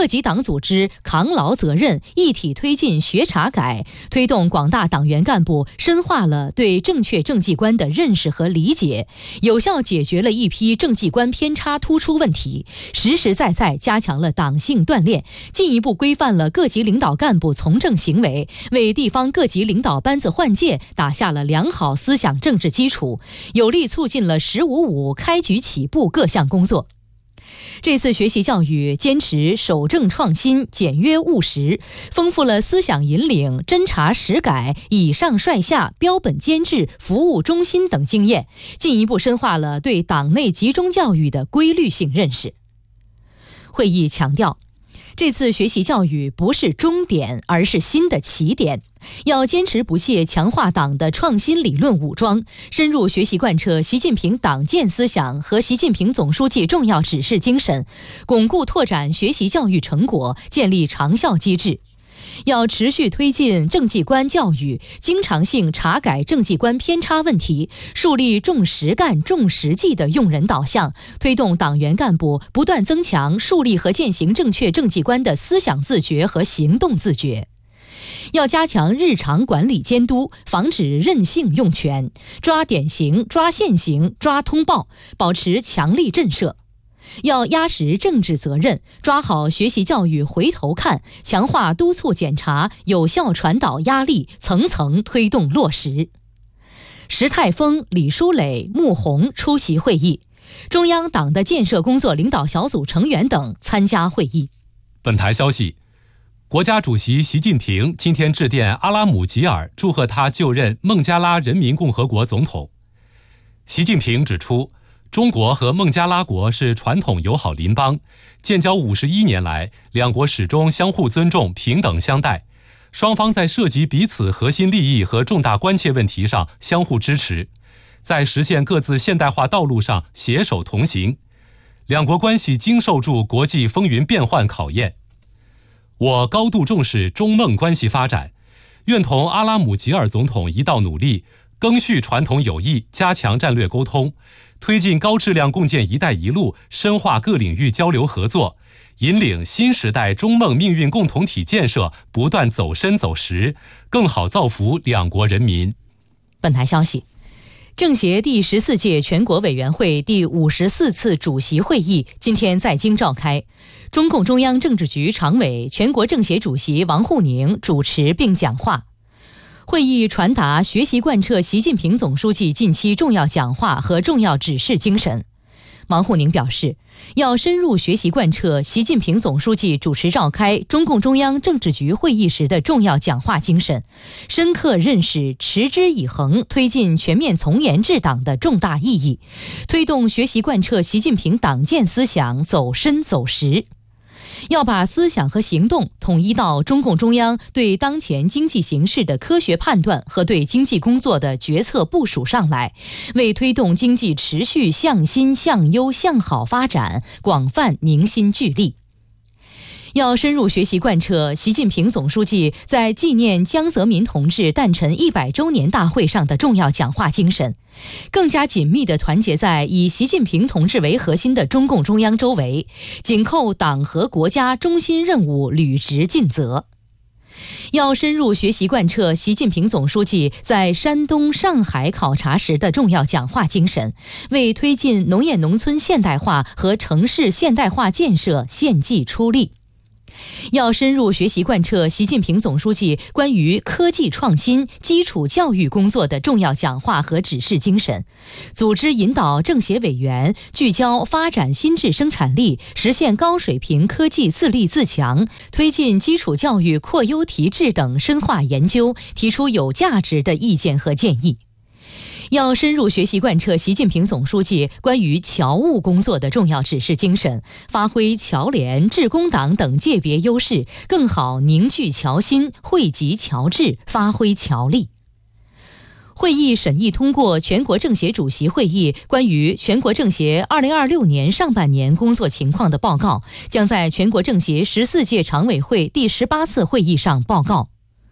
各级党组织扛牢责任，一体推进学查改，推动广大党员干部深化了对正确政绩观的认识和理解，有效解决了一批政绩观偏差突出问题，实实在在加强了党性锻炼，进一步规范了各级领导干部从政行为，为地方各级领导班子换届打下了良好思想政治基础，有力促进了“15.5”开局起步各项工作。这次学习教育坚持守正创新、简约务实，丰富了思想引领、侦查实改、以上率下、标本兼治、服务中心等经验，进一步深化了对党内集中教育的规律性认识。会议强调，这次学习教育不是终点，而是新的起点。要坚持不懈强化党的创新理论武装，深入学习贯彻习近平党建思想和习近平总书记重要指示精神，巩固拓展学习教育成果，建立长效机制。要持续推进政绩观教育，经常性查改政绩观偏差问题，树立重实干、重实际的用人导向，推动党员干部不断增强树立和践行正确政绩观的思想自觉和行动自觉。要加强日常管理监督，防止任性用权，抓典型、抓现行、抓通报，保持强力震慑。要压实政治责任，抓好学习教育回头看，强化督促检查，有效传导压力，层层推动落实。石泰峰、李书磊、穆虹出席会议，中央党的建设工作领导小组成员等参加会议。 本台消息，国家主席习近平今天致电阿拉姆吉尔，祝贺他就任孟加拉人民共和国总统。习近平指出，中国和孟加拉国是传统友好邻邦，建交51年来，两国始终相互尊重、平等相待，双方在涉及彼此核心利益和重大关切问题上相互支持，在实现各自现代化道路上携手同行，两国关系经受住国际风云变幻考验。我高度重视中孟关系发展，愿同阿拉姆吉尔总统一道努力，赓续传统友谊，加强战略沟通，推进高质量共建“一带一路”，深化各领域交流合作，引领新时代中孟命运共同体建设不断走深走实，更好造福两国人民。 本台消息，政协第14届全国委员会第54次主席会议今天在京召开，中共中央政治局常委、全国政协主席王沪宁主持并讲话。会议传达学习贯彻习近平总书记近期重要讲话和重要指示精神。王沪宁表示，要深入学习贯彻习近平总书记主持召开中共中央政治局会议时的重要讲话精神，深刻认识持之以恒推进全面从严治党的重大意义，推动学习贯彻习近平党建思想走深走实。要把思想和行动统一到中共中央对当前经济形势的科学判断和对经济工作的决策部署上来，为推动经济持续向新向优向好发展广泛凝心聚力。要深入学习贯彻习近平总书记在纪念江泽民同志诞辰100周年大会上的重要讲话精神，更加紧密地团结在以习近平同志为核心的中共中央周围，紧扣党和国家中心任务，履职尽责。要深入学习贯彻习近平总书记在山东、上海考察时的重要讲话精神，为推进农业农村现代化和城市现代化建设献计出力。要深入学习贯彻习近平总书记关于科技创新、基础教育工作的重要讲话和指示精神，组织引导政协委员聚焦发展新质生产力，实现高水平科技自立自强，推进基础教育扩优提质等深化研究，提出有价值的意见和建议。要深入学习贯彻习近平总书记关于侨务工作的重要指示精神，发挥侨联、致公党等界别优势，更好凝聚侨心，惠及侨智，发挥侨力。会议审议通过全国政协主席会议关于全国政协2026年上半年工作情况的报告，将在全国政协14届常委会第18次会议上报告。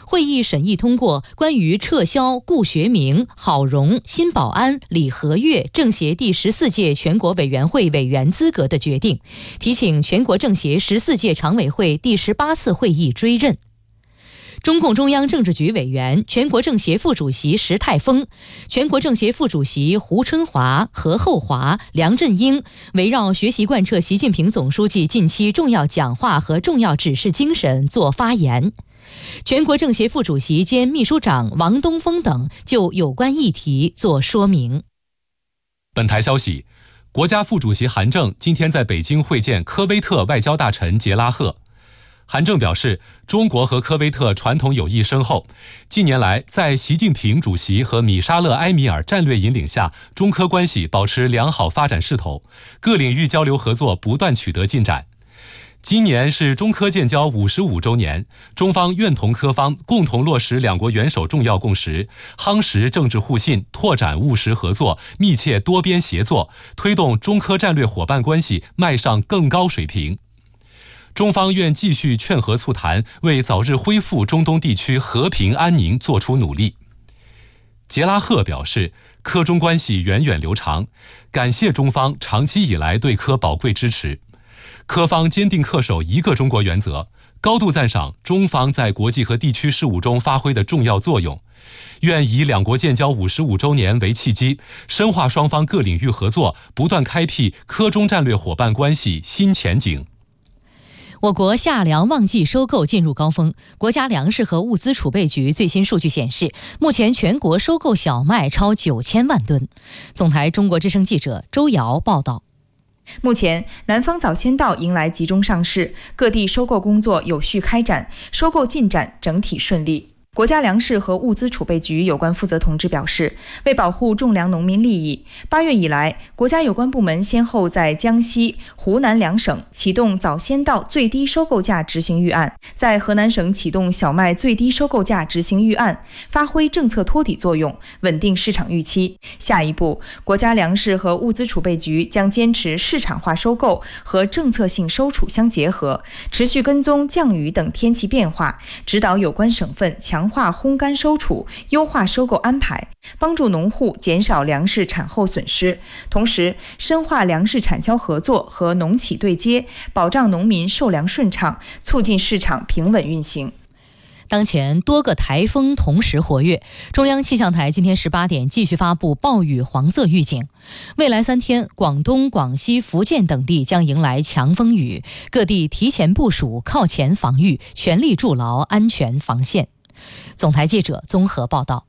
会议审议通过关于撤销顾学明、郝荣、辛保安、李和悦政协第14届全国委员会委员资格的决定，提请全国政协14届常委会第18次会议追认。中共中央政治局委员、全国政协副主席石泰峰、全国政协副主席胡春华、何厚华、梁振英围绕学习贯彻习近平总书记近期重要讲话和重要指示精神作发言。全国政协副主席兼秘书长王东峰等就有关议题作说明。 本台消息，国家副主席韩正今天在北京会见科威特外交大臣杰拉赫。韩正表示，中国和科威特传统友谊深厚，近年来在习近平主席和米沙勒·埃米尔战略引领下，中科关系保持良好发展势头，各领域交流合作不断取得进展。今年是中科建交55周年，中方愿同科方共同落实两国元首重要共识，夯实政治互信，拓展务实合作，密切多边协作，推动中科战略伙伴关系迈上更高水平。中方愿继续劝和促谈，为早日恢复中东地区和平安宁做出努力。杰拉赫表示，科中关系源远流长，感谢中方长期以来对科宝贵支持。科方坚定恪守一个中国原则，高度赞赏中方在国际和地区事务中发挥的重要作用。愿以两国建交55周年为契机，深化双方各领域合作，不断开辟科中战略伙伴关系新前景。 我国夏粮旺季收购进入高峰，国家粮食和物资储备局最新数据显示，目前全国收购小麦超9000万吨。总台中国之声记者周瑶报道。 目前，南方早先稻迎来集中上市，各地收购工作有序开展，收购进展整体顺利。国家粮食和物资储备局有关负责同志表示，为保护种粮农民利益，8月以来，国家有关部门先后在江西、湖南两省启动早先稻最低收购价执行预案，在河南省启动小麦最低收购价执行预案，发挥政策托底作用，稳定市场预期。下一步，国家粮食和物资储备局将坚持市场化收购和政策性收储相结合，持续跟踪降雨等天气变化，指导有关省份强化烘干收储，优化收购安排，帮助农户减少粮食产后损失，同时深化粮食产销合作和农企对接，保障农民售粮顺畅，促进市场平稳运行。 当前多个台风同时活跃，中央气象台今天18点继续发布暴雨黄色预警。未来3天，广东、广西、福建等地将迎来强风雨，各地提前部署，靠前防御，全力筑牢安全防线。总台记者综合报道。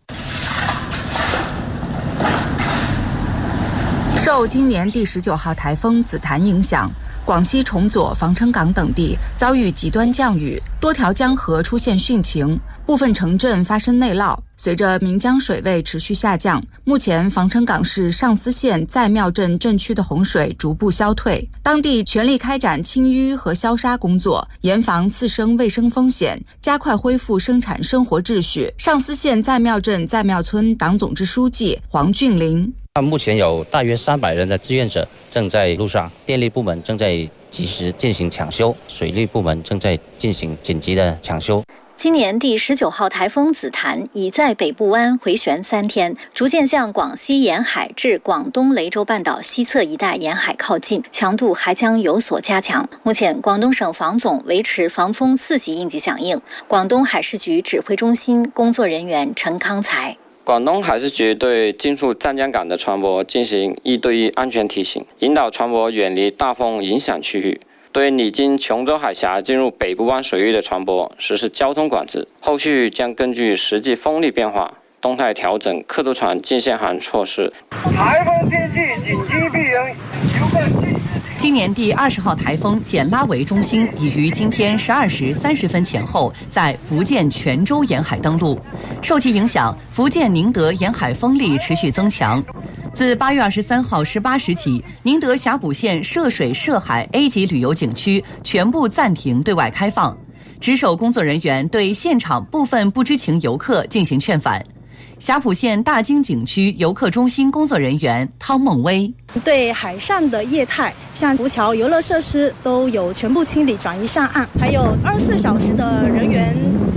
受今年第19号台风紫檀影响，广西崇左、防城港等地遭遇极端降雨，多条江河出现汛情，部分城镇发生内涝。随着岷江水位持续下降，目前防城港市上思县在庙镇镇区的洪水逐步消退，当地全力开展清淤和消杀工作，严防次生卫生风险，加快恢复生产生活秩序。上思县在庙镇在庙村党总支书记黄俊林： 目前有大约300人的志愿者正在路上，电力部门正在及时进行抢修，水利部门正在进行紧急的抢修。 今年第19号台风紫檀已在北部湾回旋3天，逐渐向广西沿海至广东雷州半岛西侧一带沿海靠近，强度还将有所加强。目前，广东省防总维持防风4级应急响应。广东海事局指挥中心工作人员陈康才： 广东海事局对进入湛江港的船舶进行1对1安全提醒，引导船舶远离大风影响区域。对历经琼州海峡进入北部湾水域的船舶实施交通管制，后续将根据实际风力变化，动态调整客渡船进限航措施。 台风天气紧急避营， 今年第20号台风简拉维中心已于今天12时30分前后在福建泉州沿海登陆，受其影响，福建宁德沿海风力持续增强。自8月23号18时起，宁德峡谷县涉水涉海 A 级旅游景区全部暂停对外开放，值守工作人员对现场部分不知情游客进行劝返。霞浦县大经景区游客中心工作人员汤梦薇： 对海上的业态，像浮桥、游乐设施都有全部清理转移上岸，还有24小时的人员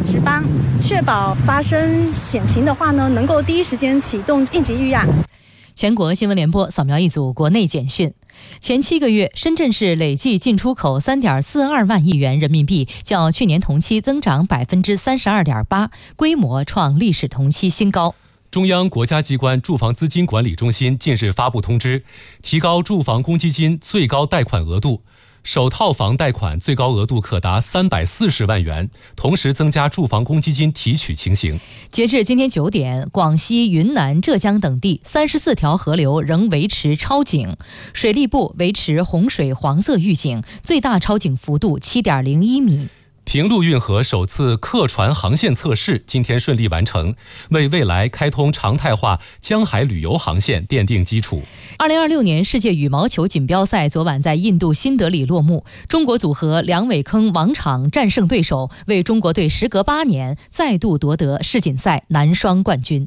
值班，确保发生险情的话呢，能够第一时间启动应急预案。 全国新闻联播扫描一组国内简讯。前7个月，深圳市累计进出口3.42万亿元人民币，较去年同期增长32.8%，规模创历史同期新高。 中央国家机关住房资金管理中心近日发布通知，提高住房公积金最高贷款额度，首套房贷款最高额度可达340万元，同时增加住房公积金提取情形。 截至今天9点，广西、云南、浙江等地34条河流仍维持超警，水利部维持洪水黄色预警，最大超警幅度7.01米。 平陆运河首次客船航线测试今天顺利完成，为未来开通常态化江海旅游航线奠定基础。 2026年世界羽毛球锦标赛昨晚在印度新德里落幕，中国组合梁伟铿、王昶战胜对手，为中国队时隔8年再度夺得世锦赛男双冠军。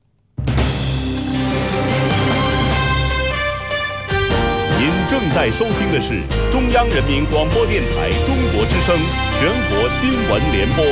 您正在收听的是中央人民广播电台中国之声全国新闻联播。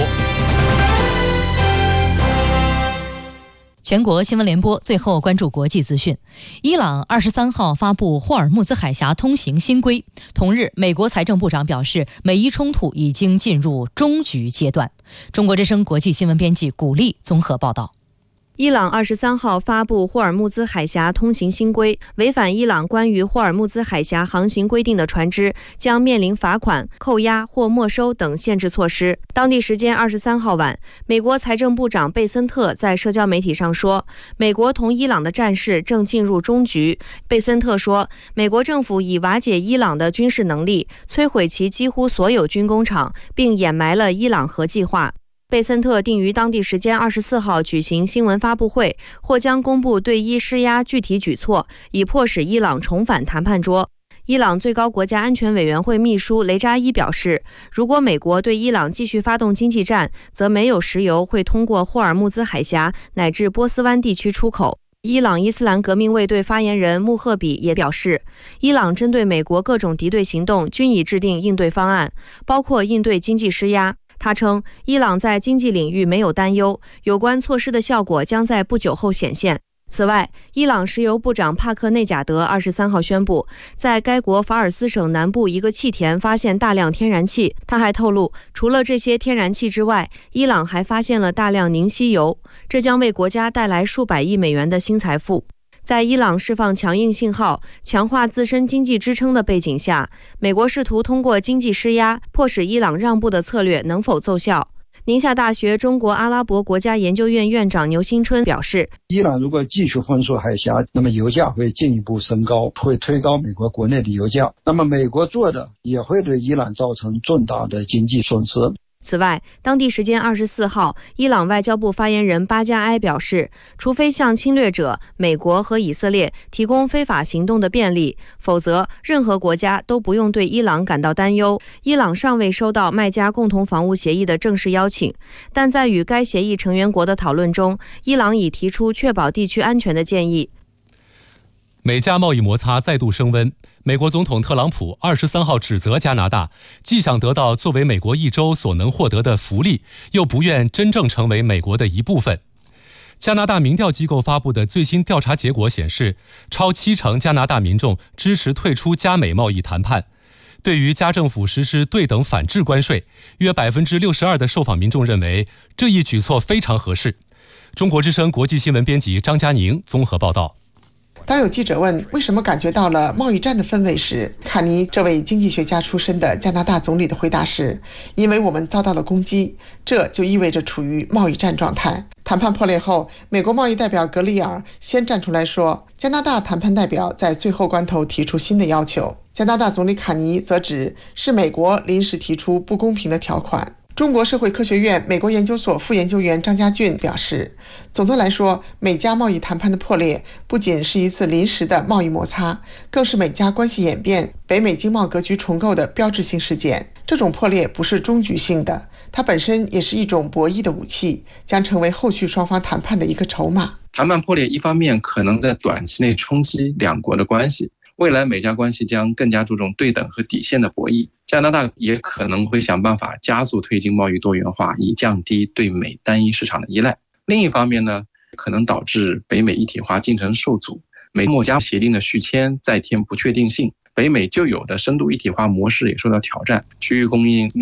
全国新闻联播最后关注国际资讯。伊朗23号发布霍尔木兹海峡通行新规。同日，美国财政部长表示，美伊冲突已经进入终局阶段。中国之声国际新闻编辑古丽综合报道。 伊朗23号发布霍尔木兹海峡通行新规，违反伊朗关于霍尔木兹海峡航行规定的船只将面临罚款、扣押或没收等限制措施。当地时间23号晚，美国财政部长贝森特在社交媒体上说，美国同伊朗的战事正进入终局。贝森特说，美国政府已瓦解伊朗的军事能力，摧毁其几乎所有军工厂，并掩埋了伊朗核计划。贝森特定于当地时间24号举行新闻发布会，或将公布对伊施压具体举措，以迫使伊朗重返谈判桌。伊朗最高国家安全委员会秘书雷扎伊表示，如果美国对伊朗继续发动经济战，则没有石油会通过霍尔木兹海峡乃至波斯湾地区出口。伊朗伊斯兰革命卫队发言人穆赫比也表示，伊朗针对美国各种敌对行动均已制定应对方案，包括应对经济施压。他称，伊朗在经济领域没有担忧，有关措施的效果将在不久后显现。此外，伊朗石油部长帕克内贾德23号宣布，在该国法尔斯省南部一个气田发现大量天然气。他还透露，除了这些天然气之外，伊朗还发现了大量凝稀油，这将为国家带来数百亿美元的新财富。在伊朗释放强硬信号、强化自身经济支撑的背景下，美国试图通过经济施压，迫使伊朗让步的策略能否奏效？宁夏大学中国阿拉伯国家研究院院长牛新春表示， 伊朗如果继续封锁海峡，那么油价会进一步升高，会推高美国国内的油价，那么美国做的也会对伊朗造成重大的经济损失。 此外，当地时间24号，伊朗外交部发言人巴加埃表示，除非向侵略者美国和以色列提供非法行动的便利，否则任何国家都不用对伊朗感到担忧。伊朗尚未收到麦加共同防务协议的正式邀请，但在与该协议成员国的讨论中，伊朗已提出确保地区安全的建议。 美加贸易摩擦再度升温。美国总统特朗普23号指责加拿大，既想得到作为美国一州所能获得的福利，又不愿真正成为美国的一部分。加拿大民调机构发布的最新调查结果显示，超70%加拿大民众支持退出加美贸易谈判。对于加政府实施对等反制关税，约62%的受访民众认为这一举措非常合适。中国之声国际新闻编辑张佳宁综合报道。 当有记者问为什么感觉到了贸易战的氛围时，卡尼这位经济学家出身的加拿大总理的回答是，因为我们遭到了攻击，这就意味着处于贸易战状态。谈判破裂后，美国贸易代表格里尔先站出来说，加拿大谈判代表在最后关头提出新的要求。加拿大总理卡尼则指是美国临时提出不公平的条款。中国社会科学院美国研究所副研究员张家俊表示，总的来说，美加贸易谈判的破裂不仅是一次临时的贸易摩擦，更是美加关系演变、北美经贸格局重构的标志性事件。这种破裂不是终局性的，它本身也是一种博弈的武器，将成为后续双方谈判的一个筹码。 谈判破裂一方面可能在短期内冲击两国的关系， 未来美加关系将更加注重对等和底线的博弈。加拿大也可能会想办法加速推进贸易多元化，以降低对美单一市场的依赖。另一方面呢，可能导致北美一体化进程受阻，美墨加协定的续签再添不确定性，北美旧有的深度一体化模式也受到挑战，区域供应链